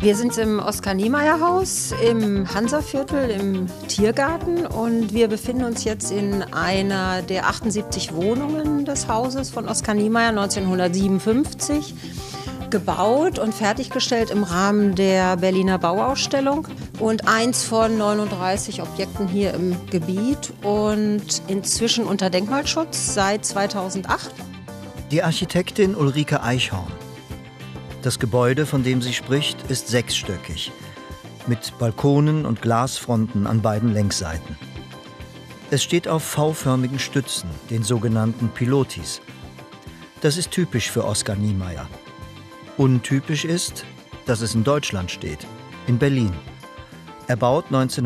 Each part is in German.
Wir sind im Oskar-Niemeyer-Haus im Hansaviertel im Tiergarten und wir befinden uns jetzt in einer der 78 Wohnungen des Hauses von Oskar Niemeyer 1957. Gebaut und fertiggestellt im Rahmen der Berliner Bauausstellung und eins von 39 Objekten hier im Gebiet und inzwischen unter Denkmalschutz seit 2008. Die Architektin Ulrike Eichhorn. Das Gebäude, von dem sie spricht, ist sechsstöckig, mit Balkonen und Glasfronten an beiden Längsseiten. Es steht auf V-förmigen Stützen, den sogenannten Pilotis. Das ist typisch für Oskar Niemeyer. Untypisch ist, dass es in Deutschland steht, in Berlin. Erbaut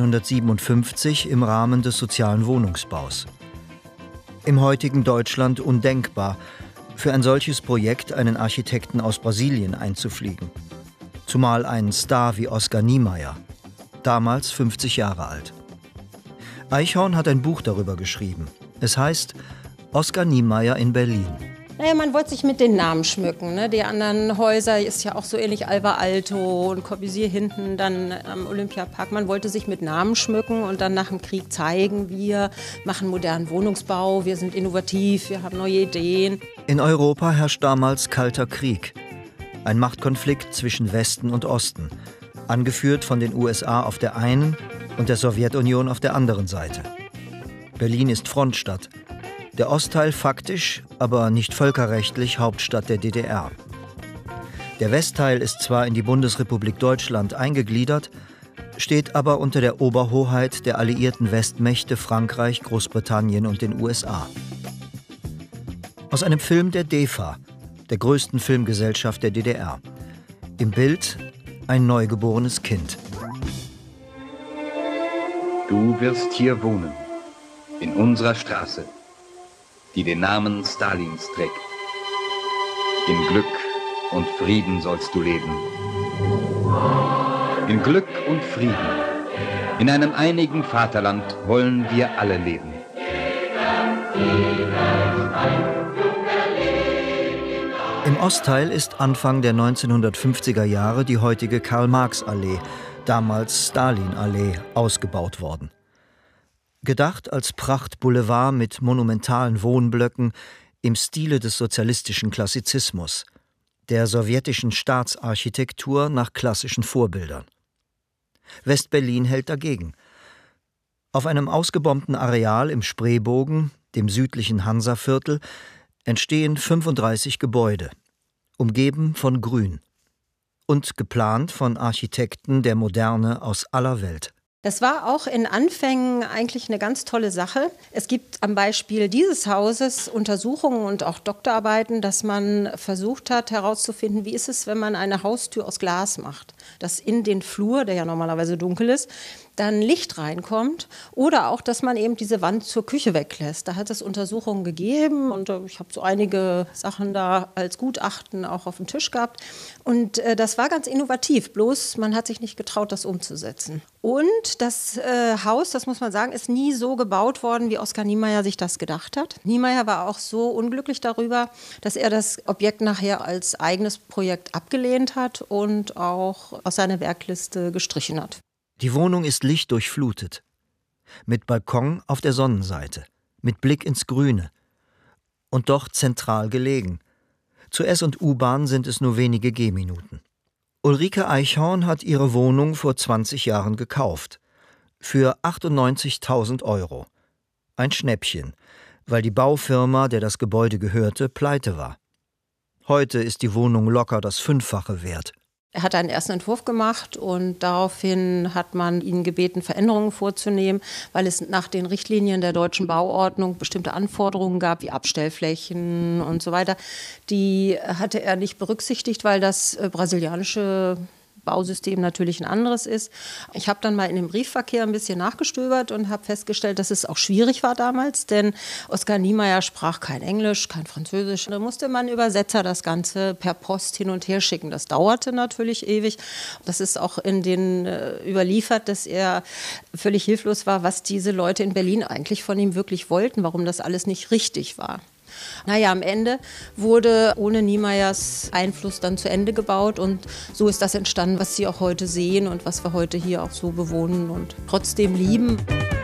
1957 im Rahmen des sozialen Wohnungsbaus. Im heutigen Deutschland undenkbar, für ein solches Projekt einen Architekten aus Brasilien einzufliegen. Zumal einen Star wie Oskar Niemeyer, damals 50 Jahre alt. Eichhorn hat ein Buch darüber geschrieben. Es heißt Oskar Niemeyer in Berlin. Naja, man wollte sich mit den Namen schmücken. Ne? Die anderen Häuser ist ja auch so ähnlich, Alvar Aalto und Corbusier hinten, dann am Olympiapark. Man wollte sich mit Namen schmücken und dann nach dem Krieg zeigen, wir machen modernen Wohnungsbau, wir sind innovativ, wir haben neue Ideen. In Europa herrscht damals Kalter Krieg. Ein Machtkonflikt zwischen Westen und Osten, angeführt von den USA auf der einen und der Sowjetunion auf der anderen Seite. Berlin ist Frontstadt. Der Ostteil faktisch, aber nicht völkerrechtlich Hauptstadt der DDR. Der Westteil ist zwar in die Bundesrepublik Deutschland eingegliedert, steht aber unter der Oberhoheit der alliierten Westmächte Frankreich, Großbritannien und den USA. Aus einem Film der DEFA, der größten Filmgesellschaft der DDR. Im Bild ein neugeborenes Kind. Du wirst hier wohnen, in unserer Straße, die den Namen Stalins trägt. In Glück und Frieden sollst du leben. In Glück und Frieden. In einem einigen Vaterland wollen wir alle leben. Im Ostteil ist Anfang der 1950er Jahre die heutige Karl-Marx-Allee, damals Stalin-Allee, ausgebaut worden. Gedacht als Prachtboulevard mit monumentalen Wohnblöcken im Stile des sozialistischen Klassizismus, der sowjetischen Staatsarchitektur nach klassischen Vorbildern. West-Berlin hält dagegen. Auf einem ausgebombten Areal im Spreebogen, dem südlichen Hansaviertel, entstehen 35 Gebäude, umgeben von Grün und geplant von Architekten der Moderne aus aller Welt. Das war auch in Anfängen eigentlich eine ganz tolle Sache. Es gibt am Beispiel dieses Hauses Untersuchungen und auch Doktorarbeiten, dass man versucht hat herauszufinden, wie ist es, wenn man eine Haustür aus Glas macht, dass in den Flur, der ja normalerweise dunkel ist, dann Licht reinkommt oder auch, dass man eben diese Wand zur Küche weglässt. Da hat es Untersuchungen gegeben und ich habe so einige Sachen da als Gutachten auch auf dem Tisch gehabt. Und das war ganz innovativ, bloß man hat sich nicht getraut, das umzusetzen. Und das Haus, das muss man sagen, ist nie so gebaut worden, wie Oskar Niemeyer sich das gedacht hat. Niemeyer war auch so unglücklich darüber, dass er das Objekt nachher als eigenes Projekt abgelehnt hat und auch aus seiner Werkliste gestrichen hat. Die Wohnung ist lichtdurchflutet, mit Balkon auf der Sonnenseite, mit Blick ins Grüne und doch zentral gelegen. Zur S- und U-Bahn sind es nur wenige Gehminuten. Ulrike Eichhorn hat ihre Wohnung vor 20 Jahren gekauft, für 98.000 €. Ein Schnäppchen, weil die Baufirma, der das Gebäude gehörte, pleite war. Heute ist die Wohnung locker das 5-fache wert. Er hat einen ersten Entwurf gemacht und daraufhin hat man ihn gebeten, Veränderungen vorzunehmen, weil es nach den Richtlinien der deutschen Bauordnung bestimmte Anforderungen gab, wie Abstellflächen und so weiter. Die hatte er nicht berücksichtigt, weil das brasilianische Bausystem natürlich ein anderes ist. Ich habe dann mal in dem Briefverkehr ein bisschen nachgestöbert und habe festgestellt, dass es auch schwierig war damals, denn Oskar Niemeyer sprach kein Englisch, kein Französisch. Da musste man Übersetzer das Ganze per Post hin und her schicken. Das dauerte natürlich ewig. Das ist auch in den überliefert, dass er völlig hilflos war, was diese Leute in Berlin eigentlich von ihm wirklich wollten, warum das alles nicht richtig war. Naja, am Ende wurde ohne Niemeyers Einfluss dann zu Ende gebaut und so ist das entstanden, was Sie auch heute sehen und was wir heute hier auch so bewohnen und trotzdem lieben.